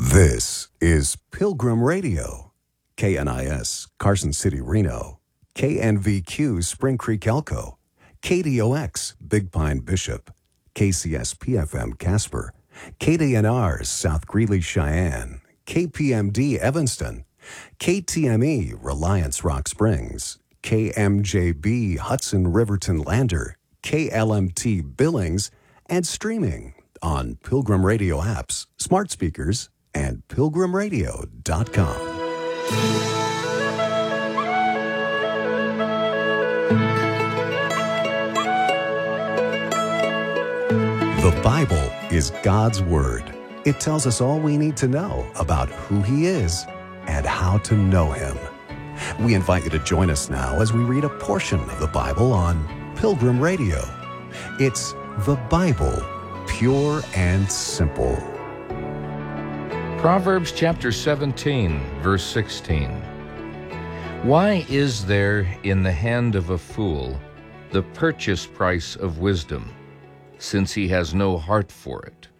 This is Pilgrim Radio, KNIS, Carson City, Reno, KNVQ, Spring Creek, Elko, KDOX, Big Pine, Bishop, KCSPFM, Casper, KDNR, South Greeley, Cheyenne, KPMD, Evanston, KTME, Reliance, Rock Springs, KMJB, Hudson, Riverton, Lander, KLMT, Billings, and streaming on Pilgrim Radio apps, smart speakers, and pilgrimradio.com. The Bible is God's Word. It tells us all we need to know about who He is and how to know Him. We invite you to join us now as we read a portion of the Bible on Pilgrim Radio. It's the Bible, pure and simple. Proverbs chapter 17, verse 16. Why is there in the hand of a fool the purchase price of wisdom, since he has no heart for it?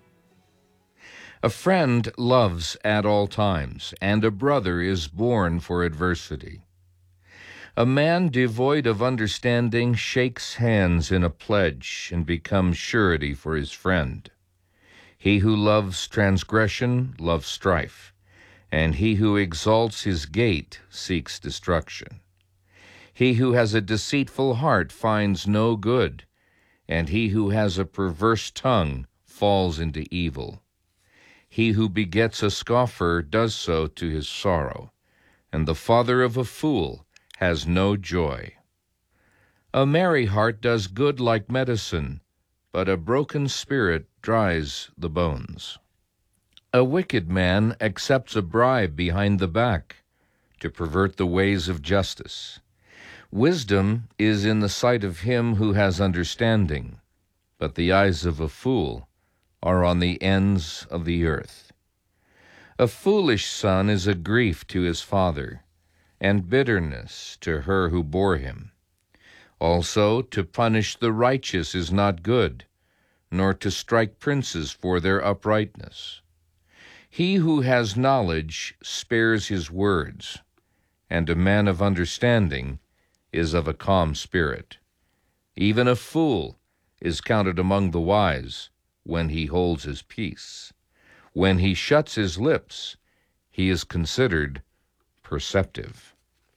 A friend loves at all times, and a brother is born for adversity. A man devoid of understanding shakes hands in a pledge and becomes surety for his friend. He who loves transgression loves strife, and he who exalts his gate seeks destruction. He who has a deceitful heart finds no good, and he who has a perverse tongue falls into evil. He who begets a scoffer does so to his sorrow, and the father of a fool has no joy. A merry heart does good like medicine, but a broken spirit dries the bones. A wicked man accepts a bribe behind the back to pervert the ways of justice. Wisdom is in the sight of him who has understanding, but the eyes of a fool are on the ends of the earth. A foolish son is a grief to his father, and bitterness to her who bore him. Also, to punish the righteous is not good, nor to strike princes for their uprightness. He who has knowledge spares his words, and a man of understanding is of a calm spirit. Even a fool is counted among the wise when he holds his peace. When he shuts his lips, he is considered perceptive.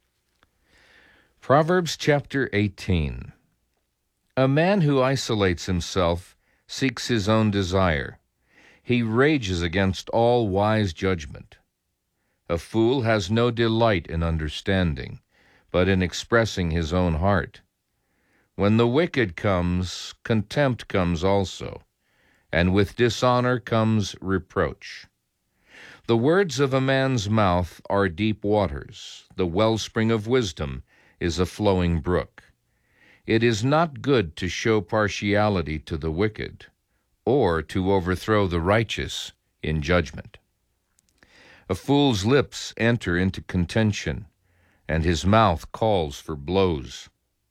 Proverbs chapter 18. A man who isolates himself seeks his own desire. He rages against all wise judgment. A fool has no delight in understanding, but in expressing his own heart. When the wicked comes, contempt comes also, and with dishonor comes reproach. The words of a man's mouth are deep waters. The wellspring of wisdom is a flowing brook. It is not good to show partiality to the wicked, or to overthrow the righteous in judgment. A fool's lips enter into contention, and his mouth calls for blows.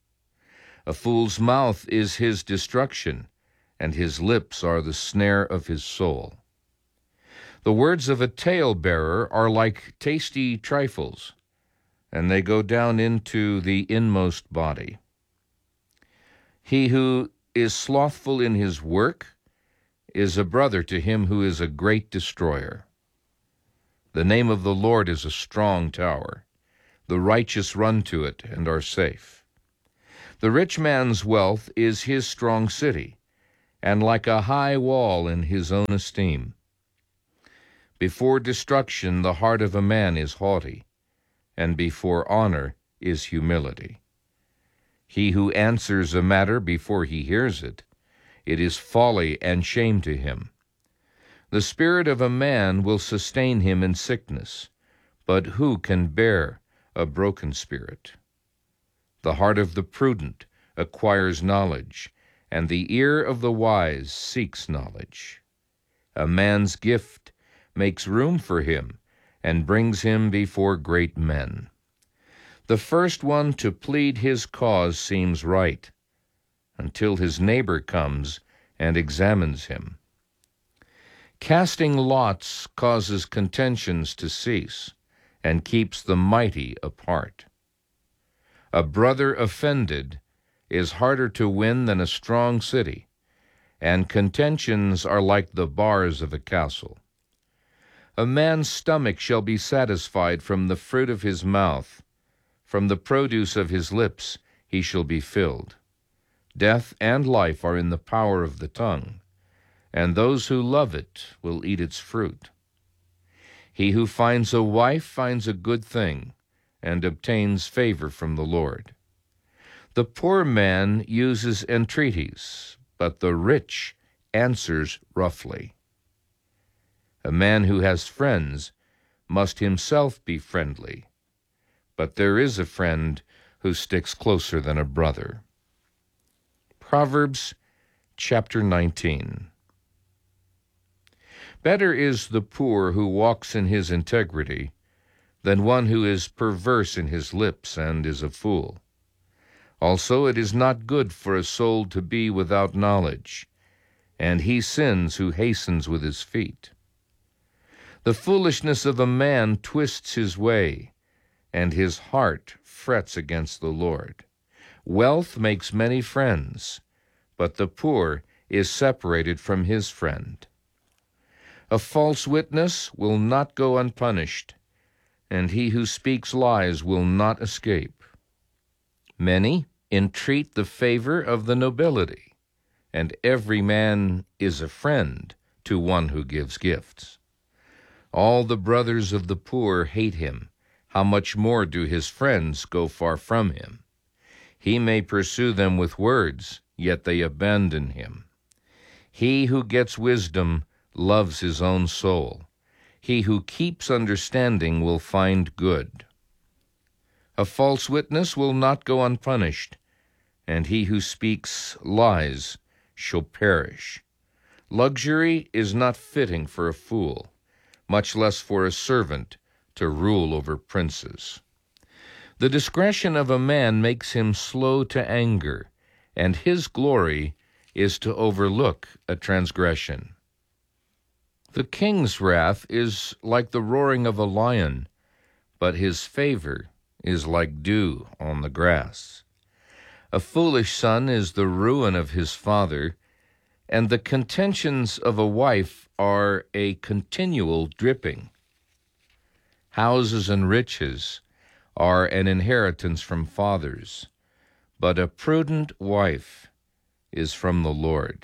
A fool's mouth is his destruction, and his lips are the snare of his soul. The words of a talebearer are like tasty trifles, and they go down into the inmost body. He who is slothful in his work is a brother to him who is a great destroyer. The name of the Lord is a strong tower. The righteous run to it and are safe. The rich man's wealth is his strong city, and like a high wall in his own esteem. Before destruction the heart of a man is haughty, and before honor is humility. He who answers a matter before he hears it, it is folly and shame to him. The spirit of a man will sustain him in sickness, but who can bear a broken spirit? The heart of the prudent acquires knowledge, and the ear of the wise seeks knowledge. A man's gift makes room for him and brings him before great men. The first one to plead his cause seems right, until his neighbor comes and examines him. Casting lots causes contentions to cease and keeps the mighty apart. A brother offended is harder to win than a strong city, and contentions are like the bars of a castle. A man's stomach shall be satisfied from the fruit of his mouth, from the produce of his lips he shall be filled. Death and life are in the power of the tongue, and those who love it will eat its fruit. He who finds a wife finds a good thing, and obtains favor from the Lord. The poor man uses entreaties, but the rich answers roughly. A man who has friends must himself be friendly, but there is a friend who sticks closer than a brother. Proverbs chapter 19. Better is the poor who walks in his integrity than one who is perverse in his lips and is a fool. Also, it is not good for a soul to be without knowledge, and he sins who hastens with his feet. The foolishness of a man twists his way, and his heart frets against the Lord. Wealth makes many friends, but the poor is separated from his friend. A false witness will not go unpunished, and he who speaks lies will not escape. Many entreat the favor of the nobility, and every man is a friend to one who gives gifts. All the brothers of the poor hate him. How much more do his friends go far from him? He may pursue them with words, yet they abandon him. He who gets wisdom loves his own soul. He who keeps understanding will find good. A false witness will not go unpunished, and he who speaks lies shall perish. Luxury is not fitting for a fool, much less for a servant to rule over princes. The discretion of a man makes him slow to anger, and his glory is to overlook a transgression. The king's wrath is like the roaring of a lion, but his favor is like dew on the grass. A foolish son is the ruin of his father, and the contentions of a wife are a continual dripping. Houses and riches are an inheritance from fathers, but a prudent wife is from the Lord.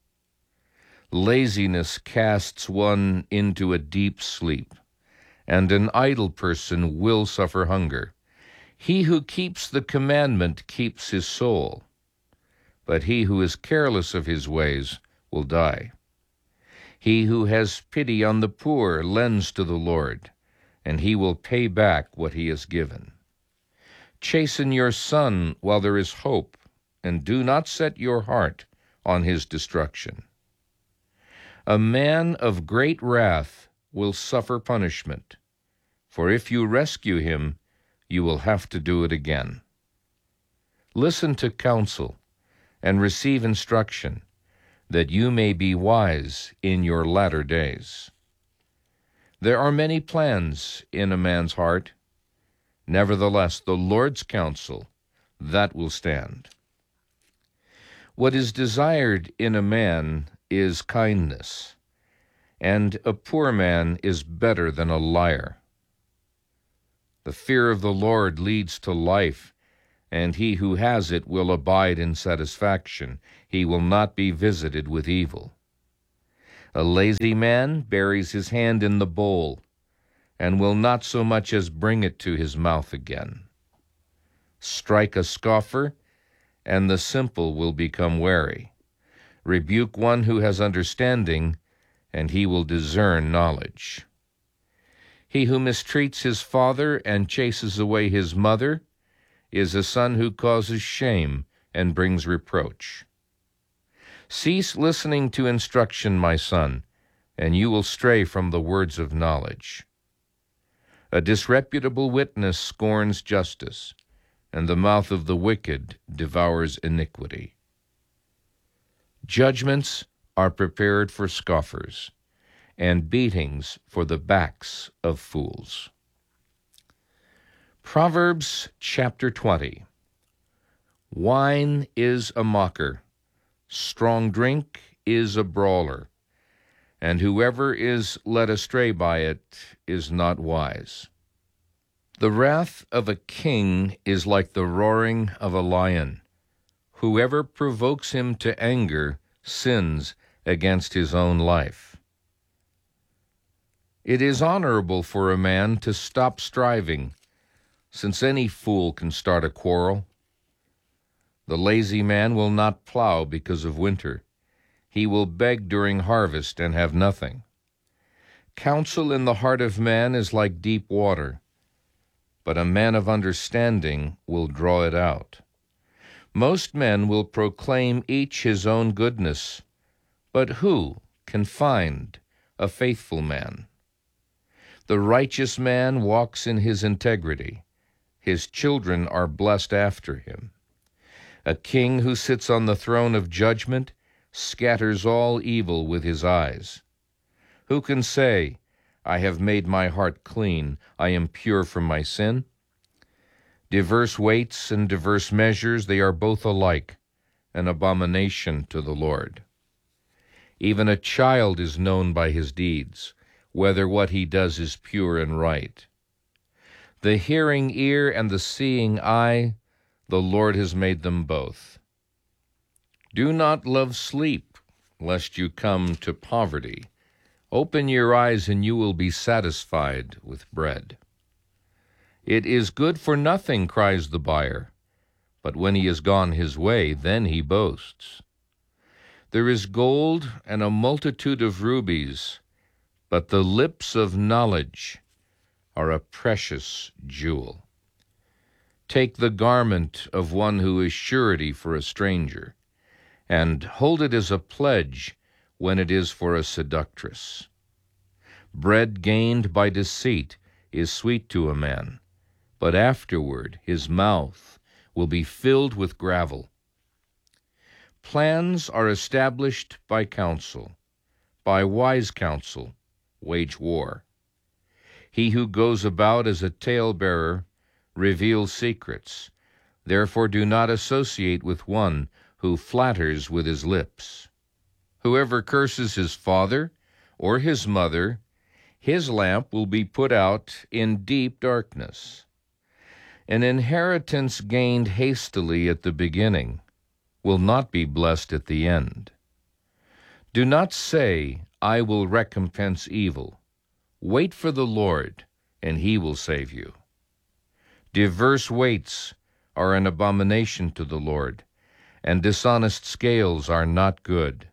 Laziness casts one into a deep sleep, and an idle person will suffer hunger. He who keeps the commandment keeps his soul, but he who is careless of his ways will die. He who has pity on the poor lends to the Lord, and he will pay back what he has given. Chasten your son while there is hope, and do not set your heart on his destruction. A man of great wrath will suffer punishment, for if you rescue him, you will have to do it again. Listen to counsel and receive instruction, that you may be wise in your latter days. There are many plans in a man's heart. Nevertheless, the Lord's counsel, that will stand. What is desired in a man is kindness, and a poor man is better than a liar. The fear of the Lord leads to life, and he who has it will abide in satisfaction. He will not be visited with evil. A lazy man buries his hand in the bowl, and will not so much as bring it to his mouth again. Strike a scoffer, and the simple will become wary. Rebuke one who has understanding, and he will discern knowledge. He who mistreats his father and chases away his mother is a son who causes shame and brings reproach. Cease listening to instruction, my son, and you will stray from the words of knowledge. A disreputable witness scorns justice, and the mouth of the wicked devours iniquity. Judgments are prepared for scoffers, and beatings for the backs of fools. Proverbs chapter 20. Wine is a mocker, strong drink is a brawler, and whoever is led astray by it is not wise. The wrath of a king is like the roaring of a lion. Whoever provokes him to anger sins against his own life. It is honorable for a man to stop striving, since any fool can start a quarrel. The lazy man will not plow because of winter. He will beg during harvest and have nothing. Counsel in the heart of man is like deep water, but a man of understanding will draw it out. Most men will proclaim each his own goodness, but who can find a faithful man? The righteous man walks in his integrity. His children are blessed after him. A king who sits on the throne of judgment scatters all evil with his eyes. Who can say, I have made my heart clean, I am pure from my sin? Diverse weights and diverse measures, they are both alike, an abomination to the Lord. Even a child is known by his deeds, whether what he does is pure and right. The hearing ear and the seeing eye, the Lord has made them both. Do not love sleep, lest you come to poverty. Open your eyes, and you will be satisfied with bread. It is good for nothing, cries the buyer, but when he has gone his way, then he boasts. There is gold and a multitude of rubies, but the lips of knowledge are a precious jewel. Take the garment of one who is surety for a stranger, and hold it as a pledge when it is for a seductress. Bread gained by deceit is sweet to a man, but afterward his mouth will be filled with gravel. Plans are established by counsel. By wise counsel, wage war. He who goes about as a talebearer reveals secrets. Therefore do not associate with one who flatters with his lips. Whoever curses his father or his mother, his lamp will be put out in deep darkness. An inheritance gained hastily at the beginning will not be blessed at the end. Do not say, I will recompense evil. Wait for the Lord, and he will save you. Diverse weights are an abomination to the Lord, and dishonest scales are not good.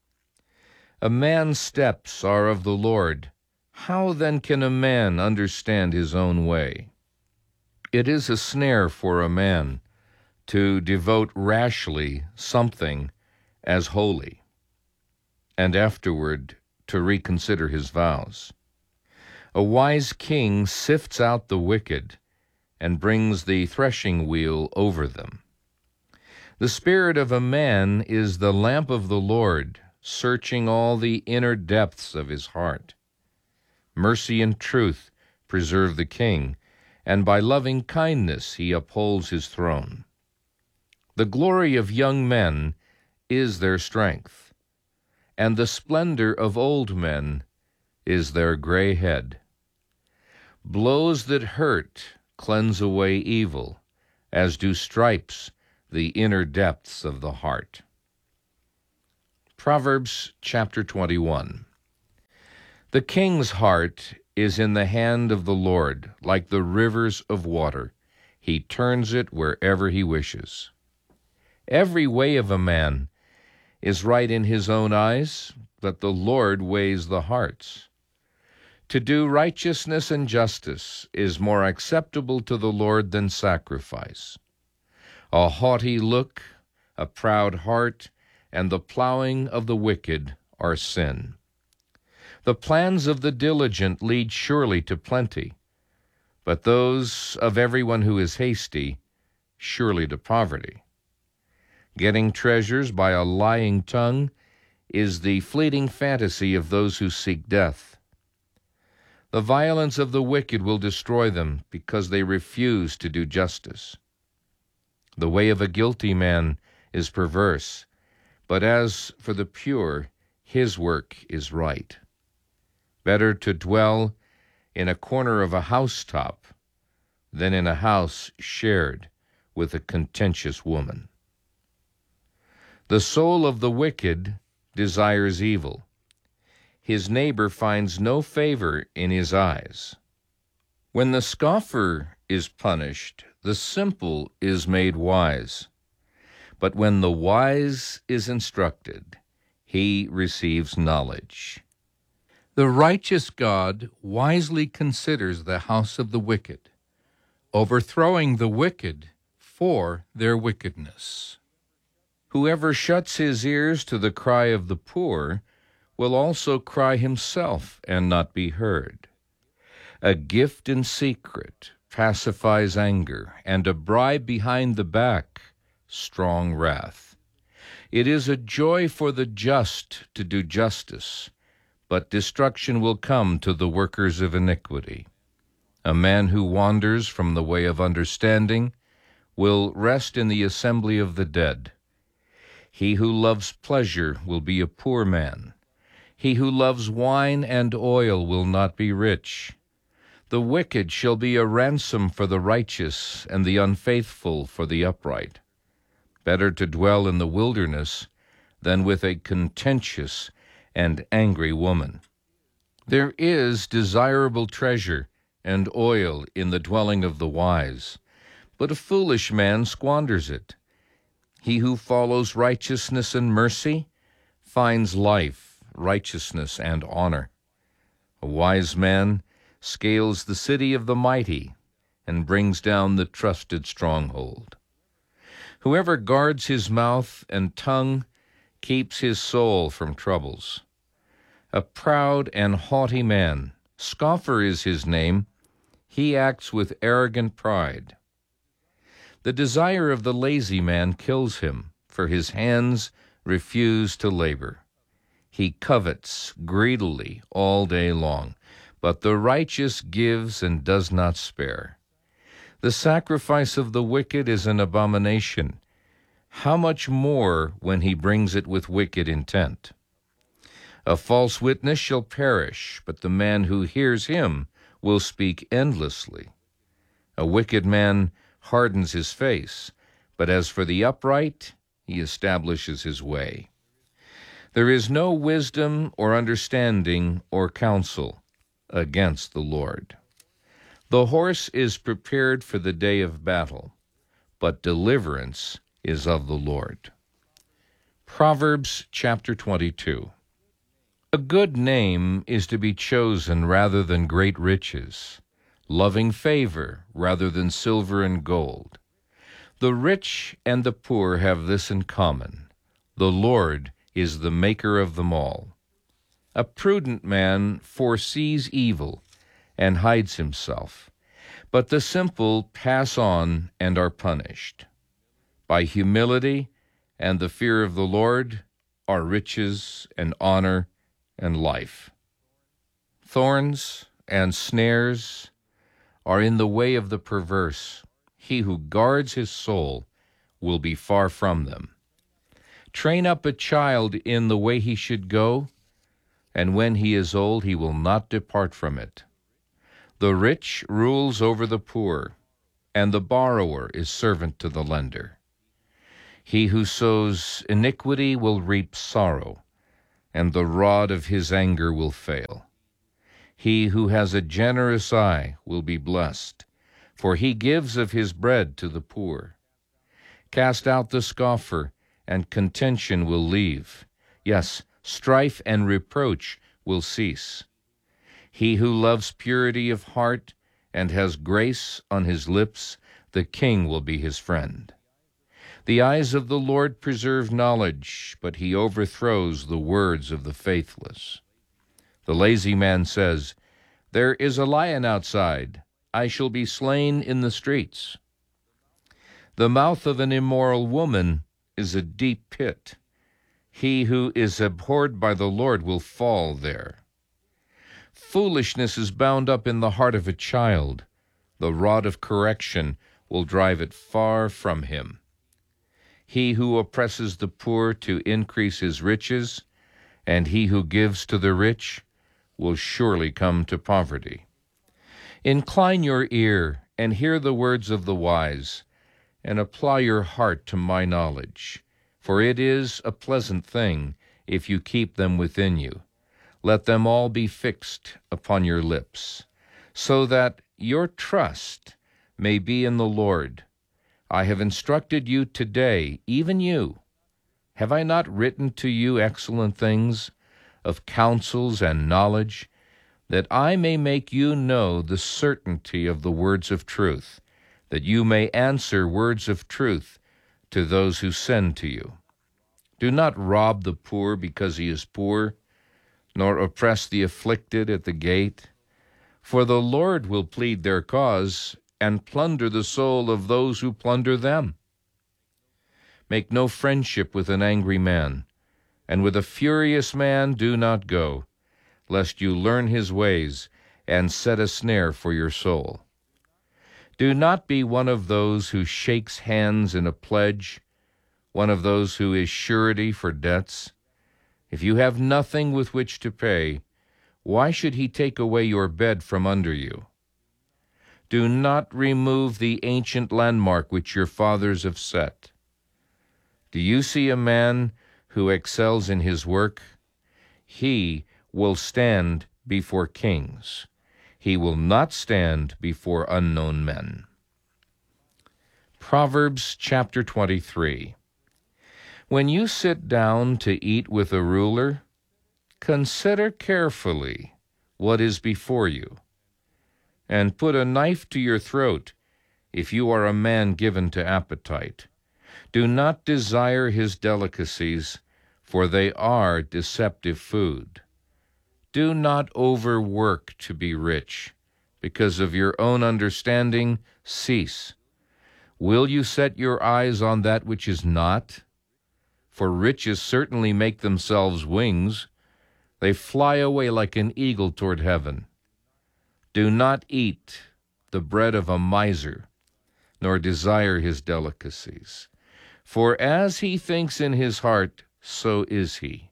A man's steps are of the Lord. How then can a man understand his own way? It is a snare for a man to devote rashly something as holy, and afterward to reconsider his vows. A wise king sifts out the wicked and brings the threshing wheel over them. The spirit of a man is the lamp of the Lord, searching all the inner depths of his heart. Mercy and truth preserve the king, and by loving kindness he upholds his throne. The glory of young men is their strength, and the splendor of old men is their gray head. Blows that hurt cleanse away evil, as do stripes the inner depths of the heart. Proverbs chapter 21. The king's heart is in the hand of the Lord, like the rivers of water. He turns it wherever he wishes. Every way of a man is right in his own eyes, but the Lord weighs the hearts. To do righteousness and justice is more acceptable to the Lord than sacrifice. A haughty look, a proud heart, and the plowing of the wicked are sin. The plans of the diligent lead surely to plenty, but those of everyone who is hasty surely to poverty. Getting treasures by a lying tongue is the fleeting fantasy of those who seek death. The violence of the wicked will destroy them because they refuse to do justice. The way of a guilty man is perverse, but as for the pure, his work is right. Better to dwell in a corner of a housetop than in a house shared with a contentious woman. The soul of the wicked desires evil. His neighbor finds no favor in his eyes. When the scoffer is punished, the simple is made wise. But when the wise is instructed, he receives knowledge. The righteous God wisely considers the house of the wicked, overthrowing the wicked for their wickedness. Whoever shuts his ears to the cry of the poor will also cry himself and not be heard. A gift in secret pacifies anger, and a bribe behind the back, strong wrath. It is a joy for the just to do justice, but destruction will come to the workers of iniquity. A man who wanders from the way of understanding will rest in the assembly of the dead. He who loves pleasure will be a poor man. He who loves wine and oil will not be rich. The wicked shall be a ransom for the righteous, and the unfaithful for the upright. Better to dwell in the wilderness than with a contentious and angry woman. There is desirable treasure and oil in the dwelling of the wise, but a foolish man squanders it. He who follows righteousness and mercy finds life, righteousness, and honor. A wise man scales the city of the mighty and brings down the trusted stronghold. Whoever guards his mouth and tongue keeps his soul from troubles. A proud and haughty man, scoffer is his name, he acts with arrogant pride. The desire of the lazy man kills him, for his hands refuse to labor. He covets greedily all day long, but the righteous gives and does not spare. The sacrifice of the wicked is an abomination. How much more when he brings it with wicked intent? A false witness shall perish, but the man who hears him will speak endlessly. A wicked man hardens his face, but as for the upright, he establishes his way. There is no wisdom or understanding or counsel against the Lord. The horse is prepared for the day of battle, but deliverance is of the Lord. Proverbs chapter 22. A good name is to be chosen rather than great riches, loving favor rather than silver and gold. The rich and the poor have this in common: the Lord is the maker of them all. A prudent man foresees evil and hides himself, but the simple pass on and are punished. By humility and the fear of the Lord are riches and honor and life. Thorns and snares are in the way of the perverse. He who guards his soul will be far from them. Train up a child in the way he should go, and when he is old he will not depart from it. The rich rules over the poor, and the borrower is servant to the lender. He who sows iniquity will reap sorrow, and the rod of his anger will fail. He who has a generous eye will be blessed, for he gives of his bread to the poor. Cast out the scoffer, and contention will leave. Yes, strife and reproach will cease. He who loves purity of heart and has grace on his lips, the king will be his friend. The eyes of the Lord preserve knowledge, but he overthrows the words of the faithless. The lazy man says, "There is a lion outside. I shall be slain in the streets." The mouth of an immoral woman is a deep pit. He who is abhorred by the Lord will fall there. Foolishness is bound up in the heart of a child. The rod of correction will drive it far from him. He who oppresses the poor to increase his riches, and he who gives to the rich, will surely come to poverty. Incline your ear and hear the words of the wise, and apply your heart to my knowledge. For it is a pleasant thing if you keep them within you. Let them all be fixed upon your lips, so that your trust may be in the Lord. I have instructed you today, even you. Have I not written to you excellent things of counsels and knowledge, that I may make you know the certainty of the words of truth, that you may answer words of truth to those who send to you? Do not rob the poor because he is poor, nor oppress the afflicted at the gate. For the Lord will plead their cause, and plunder the soul of those who plunder them. Make no friendship with an angry man, and with a furious man do not go, lest you learn his ways and set a snare for your soul. Do not be one of those who shakes hands in a pledge, one of those who is surety for debts. If you have nothing with which to pay, why should he take away your bed from under you? Do not remove the ancient landmark which your fathers have set. Do you see a man who excels in his work? He will stand before kings. He will not stand before unknown men. Proverbs chapter 23. When you sit down to eat with a ruler, consider carefully what is before you, and put a knife to your throat if you are a man given to appetite. Do not desire his delicacies, for they are deceptive food. Do not overwork to be rich. Because of your own understanding, cease. Will you set your eyes on that which is not? For riches certainly make themselves wings. They fly away like an eagle toward heaven. Do not eat the bread of a miser, nor desire his delicacies. For as he thinks in his heart, so is he.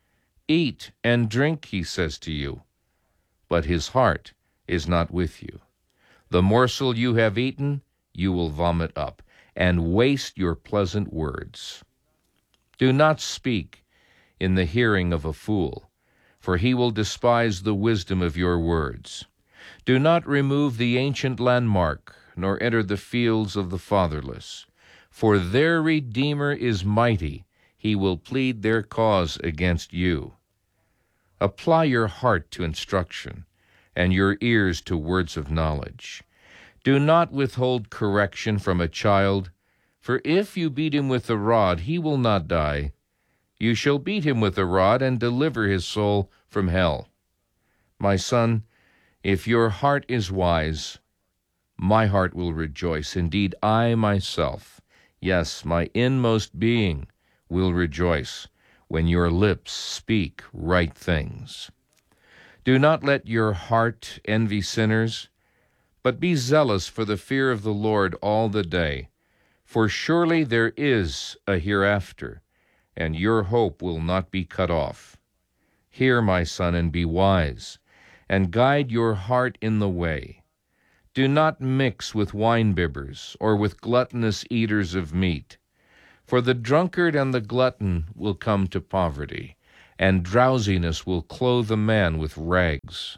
Eat and drink, he says to you, but his heart is not with you. The morsel you have eaten, you will vomit up, and waste your pleasant words. Do not speak in the hearing of a fool, for he will despise the wisdom of your words. Do not remove the ancient landmark, nor enter the fields of the fatherless. For their Redeemer is mighty. He will plead their cause against you. Apply your heart to instruction, and your ears to words of knowledge. Do not withhold correction from a child, for if you beat him with the rod, he will not die. You shall beat him with a rod and deliver his soul from hell. My son, if your heart is wise, my heart will rejoice. Indeed, I myself, yes, my inmost being, will rejoice when your lips speak right things. Do not let your heart envy sinners, but be zealous for the fear of the Lord all the day. For surely there is a hereafter, and your hope will not be cut off. Hear, my son, and be wise, and guide your heart in the way. Do not mix with winebibbers or with gluttonous eaters of meat, for the drunkard and the glutton will come to poverty, and drowsiness will clothe a man with rags.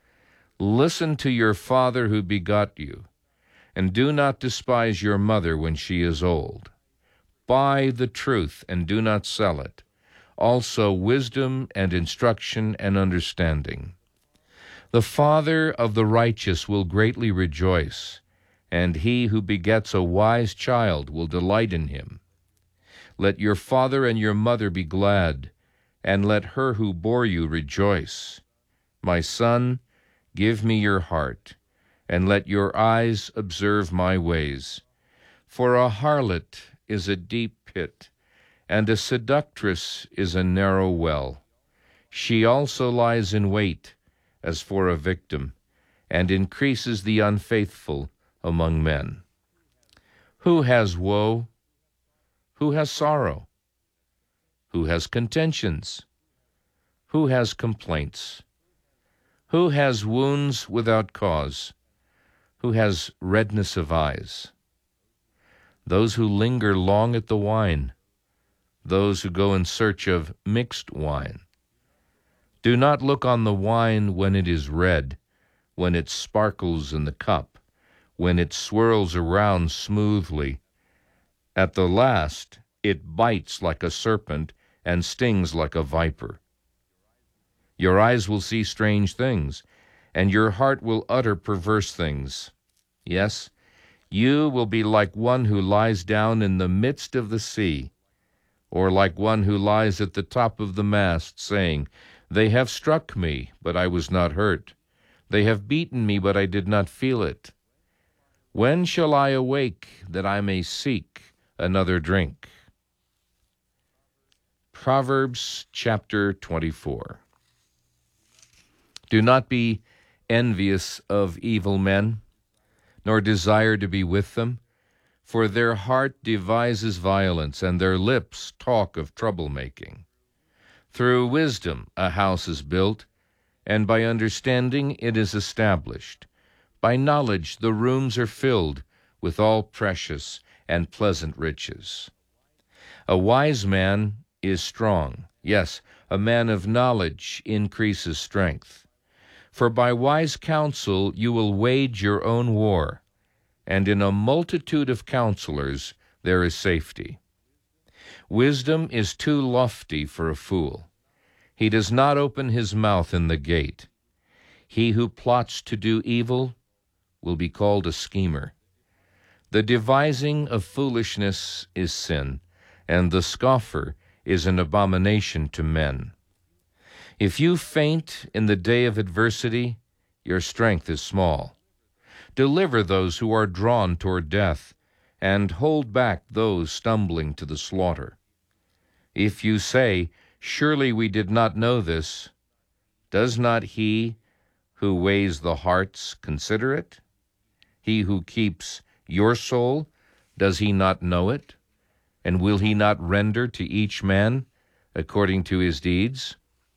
Listen to your father who begot you, and do not despise your mother when she is old. Buy the truth and do not sell it, also wisdom and instruction and understanding. The father of the righteous will greatly rejoice, and he who begets a wise child will delight in him. Let your father and your mother be glad, and let her who bore you rejoice. My son, give me your heart, and let your eyes observe my ways. For a harlot is a deep pit, and a seductress is a narrow well. She also lies in wait as for a victim, and increases the unfaithful among men. Who has woe? Who has sorrow? Who has contentions? Who has complaints? Who has wounds without cause? Who has redness of eyes? Those who linger long at the wine, those who go in search of mixed wine. Do not look on the wine when it is red, when it sparkles in the cup, when it swirls around smoothly. At the last, it bites like a serpent and stings like a viper. Your eyes will see strange things, and your heart will utter perverse things. Yes, you will be like one who lies down in the midst of the sea, or like one who lies at the top of the mast, saying, "They have struck me, but I was not hurt. They have beaten me, but I did not feel it. When shall I awake, that I may seek another drink?" Proverbs chapter 24. Do not be envious of evil men, nor desire to be with them, for their heart devises violence, and their lips talk of troublemaking. Through wisdom a house is built, and by understanding it is established. By knowledge the rooms are filled with all precious and pleasant riches. A wise man is strong. Yes, a man of knowledge increases strength. For by wise counsel you will wage your own war, and in a multitude of counselors there is safety. Wisdom is too lofty for a fool. He does not open his mouth in the gate. He who plots to do evil will be called a schemer. The devising of foolishness is sin, and the scoffer is an abomination to men. If you faint in the day of adversity, your strength is small. Deliver those who are drawn toward death, and hold back those stumbling to the slaughter. If you say, "Surely we did not know this," does not he who weighs the hearts consider it? He who keeps your soul, does he not know it? And will he not render to each man according to his deeds?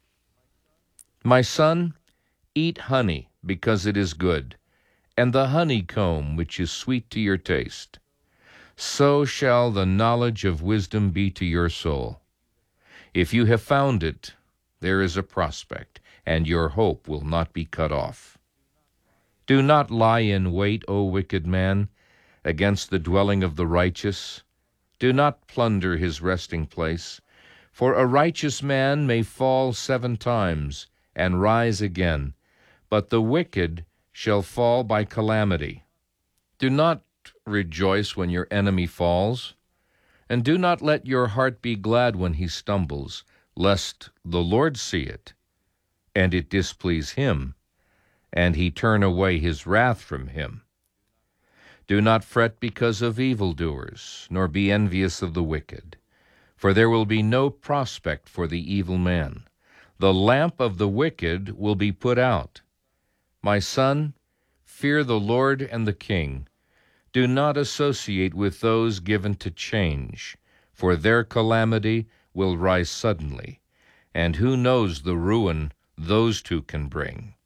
My son, eat honey, because it is good, and the honeycomb which is sweet to your taste. So shall the knowledge of wisdom be to your soul. If you have found it, there is a prospect, and your hope will not be cut off. Do not lie in wait, O wicked man, against the dwelling of the righteous. Do not plunder his resting place, for a righteous man may fall 7 times and rise again, but the wicked shall fall by calamity. Do not rejoice when your enemy falls, and do not let your heart be glad when he stumbles, lest the Lord see it, and it displease him, and he turn away his wrath from him. Do not fret because of evildoers, nor be envious of the wicked, for there will be no prospect for the evil man. The lamp of the wicked will be put out. My son, fear the Lord and the king. Do not associate with those given to change, for their calamity will rise suddenly, and who knows the ruin those two can bring.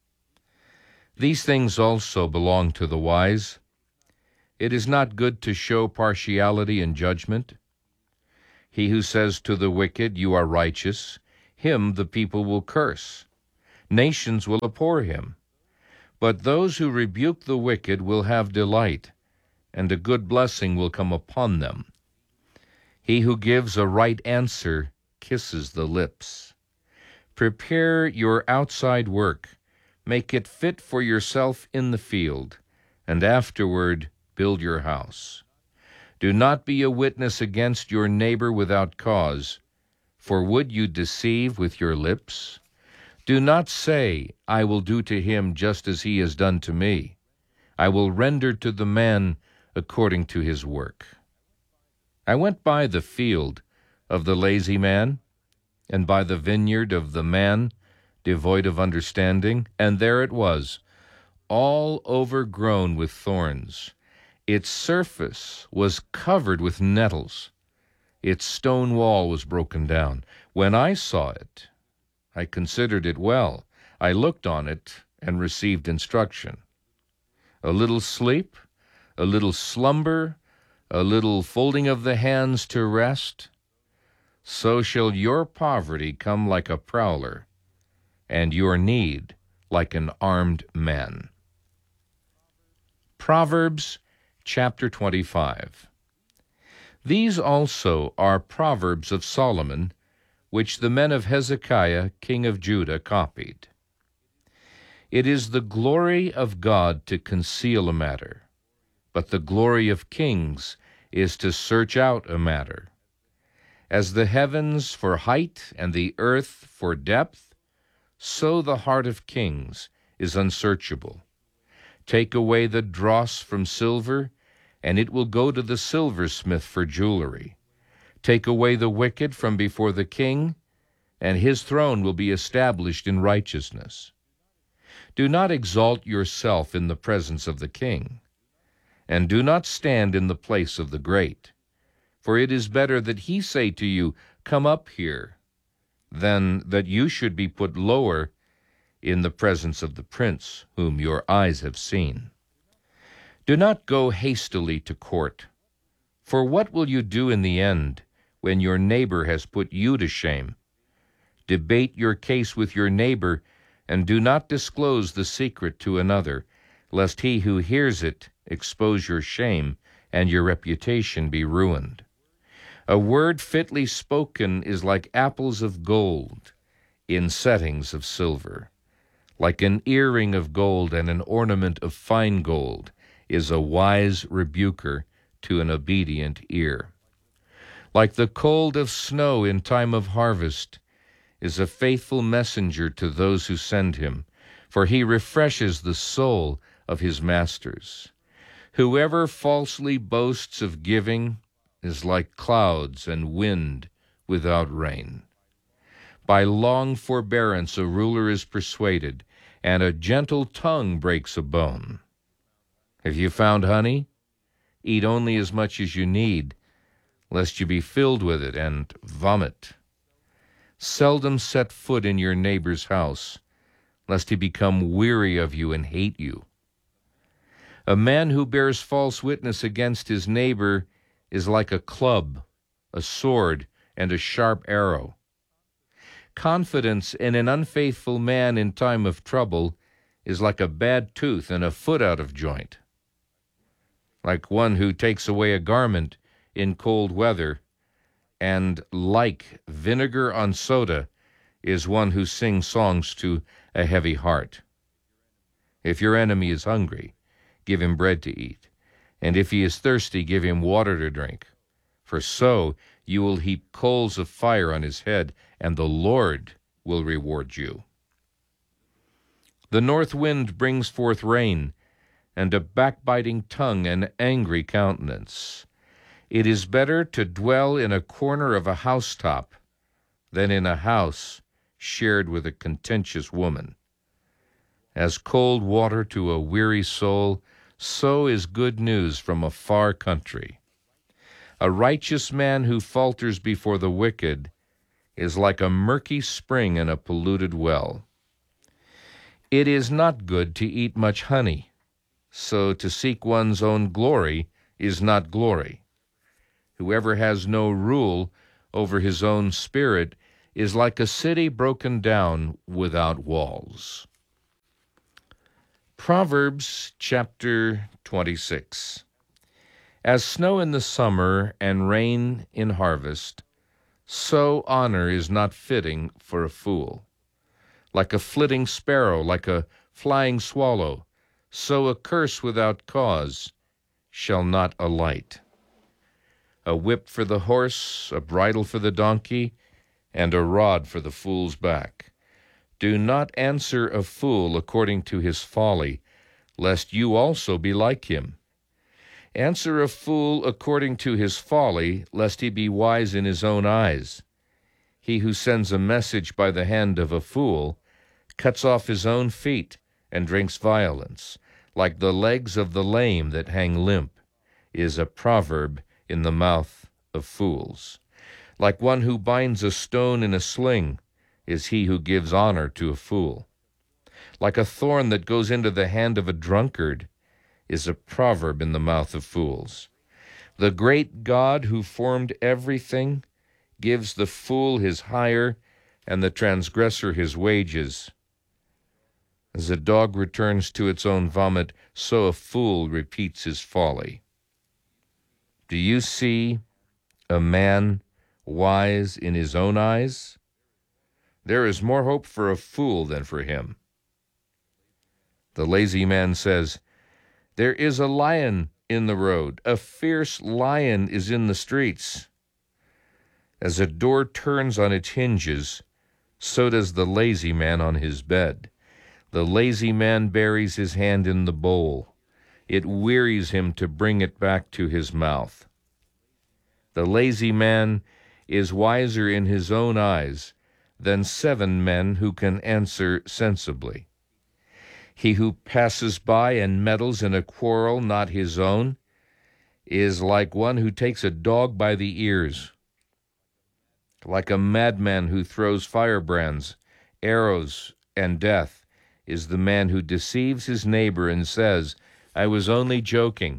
These things also belong to the wise. It is not good to show partiality in judgment. He who says to the wicked, "You are righteous," him the people will curse. Nations will abhor him. But those who rebuke the wicked will have delight, and a good blessing will come upon them. He who gives a right answer kisses the lips. Prepare your outside work. Make it fit for yourself in the field, and afterward build your house. Do not be a witness against your neighbor without cause, for would you deceive with your lips? Do not say, "I will do to him just as he has done to me. I will render to the man according to his work." I went by the field of the lazy man, and by the vineyard of the man devoid of understanding? And there it was, all overgrown with thorns. Its surface was covered with nettles. Its stone wall was broken down. When I saw it, I considered it well. I looked on it and received instruction. A little sleep, a little slumber, a little folding of the hands to rest, so shall your poverty come like a prowler, and your need like an armed man. Proverbs chapter 25. These also are proverbs of Solomon, which the men of Hezekiah, king of Judah, copied. It is the glory of God to conceal a matter, but the glory of kings is to search out a matter. As the heavens for height and the earth for depth, so the heart of kings is unsearchable. Take away the dross from silver, and it will go to the silversmith for jewelry. Take away the wicked from before the king, and his throne will be established in righteousness. Do not exalt yourself in the presence of the king, and do not stand in the place of the great. For it is better that he say to you, "Come up here," than that you should be put lower in the presence of the prince whom your eyes have seen. Do not go hastily to court, for what will you do in the end when your neighbor has put you to shame? Debate your case with your neighbor, and do not disclose the secret to another, lest he who hears it expose your shame and your reputation be ruined. A word fitly spoken is like apples of gold in settings of silver. Like an earring of gold and an ornament of fine gold is a wise rebuker to an obedient ear. Like the cold of snow in time of harvest is a faithful messenger to those who send him, for he refreshes the soul of his masters. Whoever falsely boasts of giving is like clouds and wind without rain. By long forbearance a ruler is persuaded, and a gentle tongue breaks a bone. Have you found honey? Eat only as much as you need, lest you be filled with it and vomit. Seldom set foot in your neighbor's house, lest he become weary of you and hate you. A man who bears false witness against his neighbor is like a club, a sword, and a sharp arrow. Confidence in an unfaithful man in time of trouble is like a bad tooth and a foot out of joint. Like one who takes away a garment in cold weather, and like vinegar on soda is one who sings songs to a heavy heart. If your enemy is hungry, give him bread to eat, and if he is thirsty, give him water to drink. For so you will heap coals of fire on his head, and the Lord will reward you. The north wind brings forth rain, and a backbiting tongue an angry countenance. It is better to dwell in a corner of a housetop than in a house shared with a contentious woman. As cold water to a weary soul, so is good news from a far country. A righteous man who falters before the wicked is like a murky spring in a polluted well. It is not good to eat much honey, so to seek one's own glory is not glory. Whoever has no rule over his own spirit is like a city broken down without walls. Proverbs chapter 26. As snow in the summer and rain in harvest, so honor is not fitting for a fool. Like a flitting sparrow, like a flying swallow, so a curse without cause shall not alight. A whip for the horse, a bridle for the donkey, and a rod for the fool's back. Do not answer a fool according to his folly, lest you also be like him. Answer a fool according to his folly, lest he be wise in his own eyes. He who sends a message by the hand of a fool cuts off his own feet and drinks violence. Like the legs of the lame that hang limp is a proverb in the mouth of fools. Like one who binds a stone in a sling is he who gives honor to a fool. Like a thorn that goes into the hand of a drunkard is a proverb in the mouth of fools. The great God who formed everything gives the fool his hire and the transgressor his wages. As a dog returns to its own vomit, so a fool repeats his folly. Do you see a man wise in his own eyes? There is more hope for a fool than for him. The lazy man says, "There is a lion in the road. A fierce lion is in the streets." As a door turns on its hinges, so does the lazy man on his bed. The lazy man buries his hand in the bowl. It wearies him to bring it back to his mouth. The lazy man is wiser in his own eyes than 7 men who can answer sensibly. He who passes by and meddles in a quarrel not his own is like one who takes a dog by the ears. Like a madman who throws firebrands, arrows, and death is the man who deceives his neighbor and says, "I was only joking."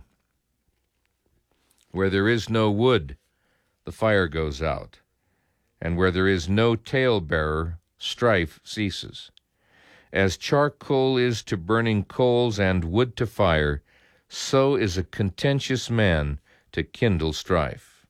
Where there is no wood, the fire goes out, and where there is no talebearer, strife ceases. As charcoal is to burning coals and wood to fire, so is a contentious man to kindle strife.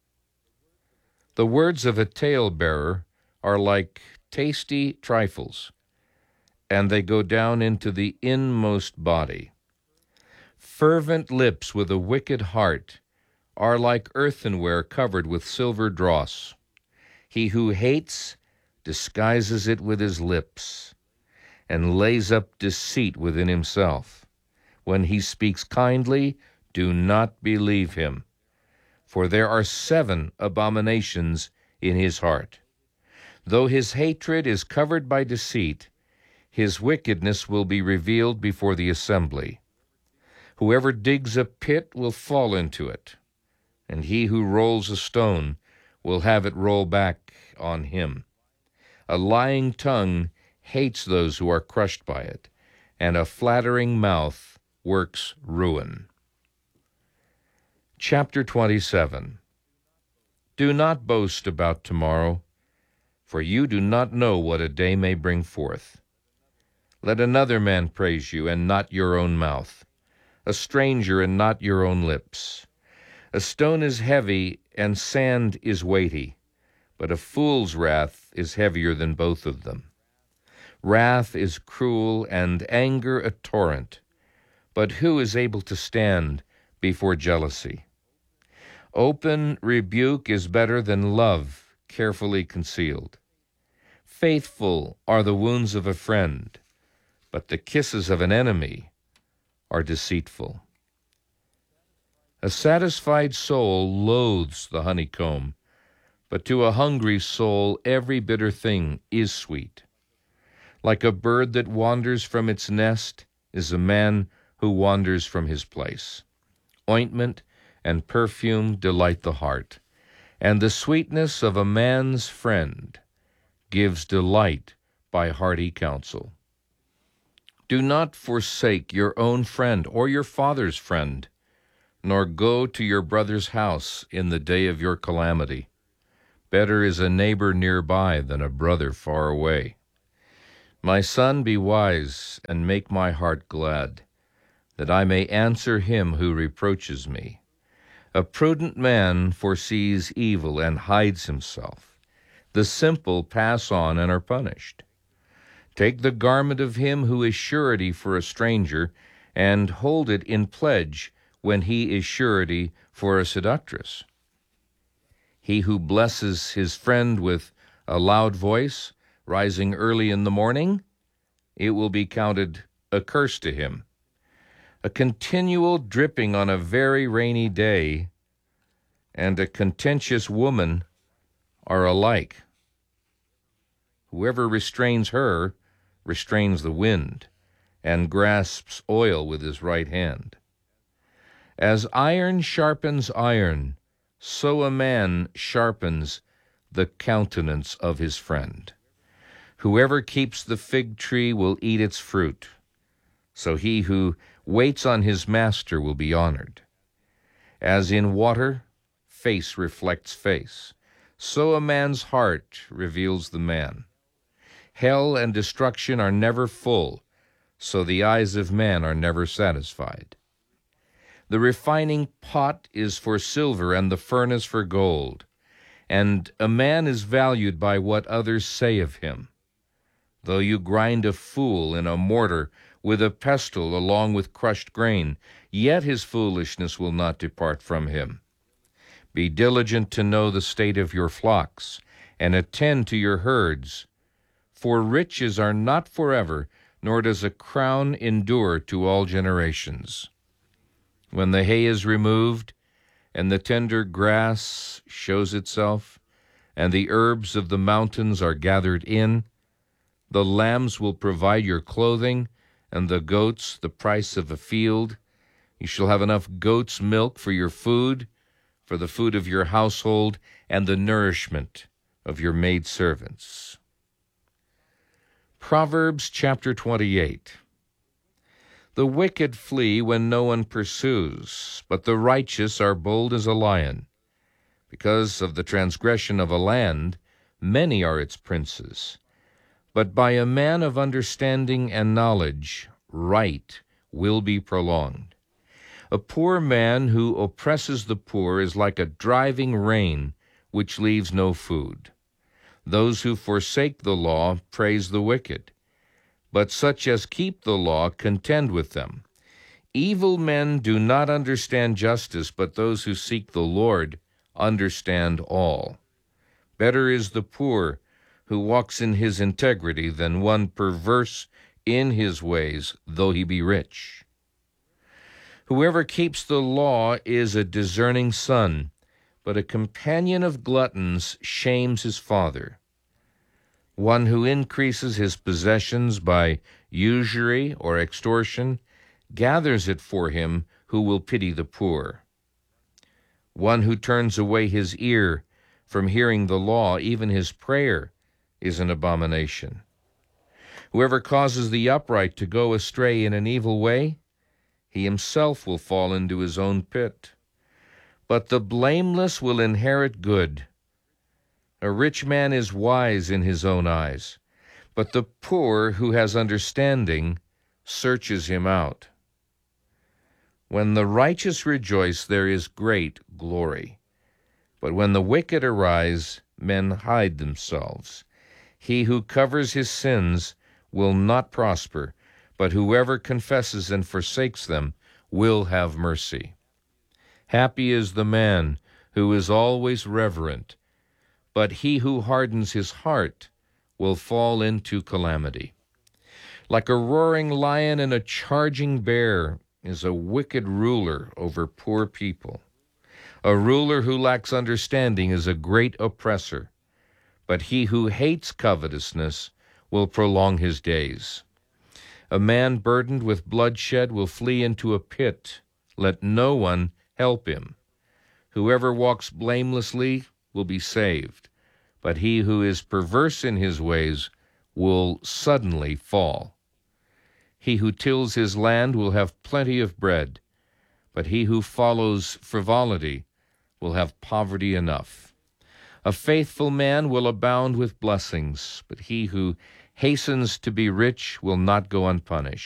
The words of a talebearer are like tasty trifles, and they go down into the inmost body. Fervent lips with a wicked heart are like earthenware covered with silver dross. He who hates disguises it with his lips, and lays up deceit within himself. When he speaks kindly, do not believe him, for there are 7 abominations in his heart. Though his hatred is covered by deceit, his wickedness will be revealed before the assembly. Whoever digs a pit will fall into it, and he who rolls a stone will have it roll back on him. A lying tongue hates those who are crushed by it, and a flattering mouth works ruin. Chapter 27. Do not boast about tomorrow, for you do not know what a day may bring forth. Let another man praise you, and not your own mouth, a stranger, and not your own lips. A stone is heavy, and sand is weighty, but a fool's wrath is heavier than both of them. Wrath is cruel, and anger a torrent, but who is able to stand before jealousy? Open rebuke is better than love carefully concealed. Faithful are the wounds of a friend, but the kisses of an enemy are deceitful. A satisfied soul loathes the honeycomb, but to a hungry soul every bitter thing is sweet. Like a bird that wanders from its nest is a man who wanders from his place. Ointment and perfume delight the heart, and the sweetness of a man's friend gives delight by hearty counsel. Do not forsake your own friend or your father's friend, nor go to your brother's house in the day of your calamity. Better is a neighbor nearby than a brother far away. My son, be wise and make my heart glad, that I may answer him who reproaches me. A prudent man foresees evil and hides himself. The simple pass on and are punished. Take the garment of him who is surety for a stranger, and hold it in pledge when he is surety for a seductress. He who blesses his friend with a loud voice, rising early in the morning, it will be counted a curse to him. A continual dripping on a very rainy day and a contentious woman are alike. Whoever restrains her restrains the wind and grasps oil with his right hand. As iron sharpens iron, so a man sharpens the countenance of his friend. Whoever keeps the fig tree will eat its fruit, so he who waits on his master will be honored. As in water, face reflects face, so a man's heart reveals the man. Hell and destruction are never full, so the eyes of man are never satisfied. The refining pot is for silver and the furnace for gold, and a man is valued by what others say of him. Though you grind a fool in a mortar with a pestle along with crushed grain, yet his foolishness will not depart from him. Be diligent to know the state of your flocks, and attend to your herds. For riches are not forever, nor does a crown endure to all generations. When the hay is removed, and the tender grass shows itself, and the herbs of the mountains are gathered in, the lambs will provide your clothing, and the goats the price of a field. You shall have enough goat's milk for your food, for the food of your household, and the nourishment of your maidservants. Proverbs chapter 28. The wicked flee when no one pursues, but the righteous are bold as a lion. Because of the transgression of a land, many are its princes. But by a man of understanding and knowledge, right will be prolonged. A poor man who oppresses the poor is like a driving rain which leaves no food. Those who forsake the law praise the wicked, but such as keep the law contend with them. Evil men do not understand justice, but those who seek the Lord understand all. Better is the poor who walks in his integrity than one perverse in his ways, though he be rich. Whoever keeps the law is a discerning son, but a companion of gluttons shames his father. One who increases his possessions by usury or extortion gathers it for him who will pity the poor. One who turns away his ear from hearing the law, even his prayer, is an abomination. Whoever causes the upright to go astray in an evil way, he himself will fall into his own pit. But the blameless will inherit good. A rich man is wise in his own eyes, but the poor who has understanding searches him out. When the righteous rejoice, there is great glory. But when the wicked arise, men hide themselves. He who covers his sins will not prosper, but whoever confesses and forsakes them will have mercy. Happy is the man who is always reverent, but he who hardens his heart will fall into calamity. Like a roaring lion and a charging bear is a wicked ruler over poor people. A ruler who lacks understanding is a great oppressor, but he who hates covetousness will prolong his days. A man burdened with bloodshed will flee into a pit. Let no one help him. Whoever walks blamelessly will be saved, but he who is perverse in his ways will suddenly fall. He who tills his land will have plenty of bread, but he who follows frivolity will have poverty enough. A faithful man will abound with blessings, but he who hastens to be rich will not go unpunished.